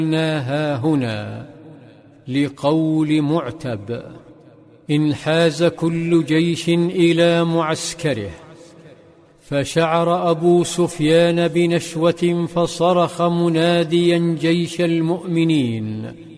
هاهنا لقول معتب: انحاز كل جيش إلى معسكره، فشعر أبو سفيان بنشوة فصرخ مناديا جيش المؤمنين: